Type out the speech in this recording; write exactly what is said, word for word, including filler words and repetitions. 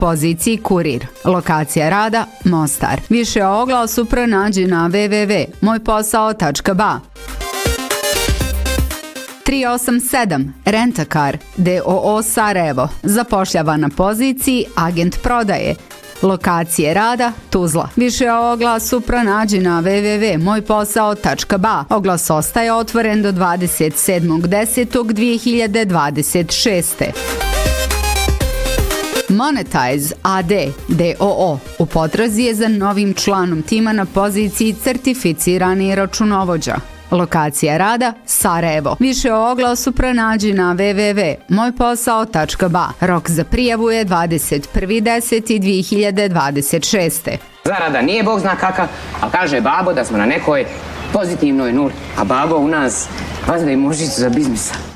poziciji kurir. Lokacija rada Mostar. Više o oglasu pronađi na w w w tačka moj posao tačka ba. tri osam sedam Rentakar d o o Sarajevo zapošljava na poziciji agent prodaje. Lokacije rada Tuzla. Više o oglasu pronađi na w w w tačka moj posao tačka ba. Oglas ostaje otvoren do dvadeset sedmog desetog dvije hiljade dvadeset šeste. Monetize a d d o o u potrazi je za novim članom tima na poziciji certificirani računovođa. Lokacija rada Sarajevo. Više o oglasu pronađi na w w w tačka moj posao tačka ba. Rok za prijavu je dvadeset prvi deseti dvije hiljade dvadeset šeste. Zarada nije bog zna kakav, ali kaže babo da smo na nekoj pozitivnoj nuli, a babo u nas vazda i mužicu za biznisa.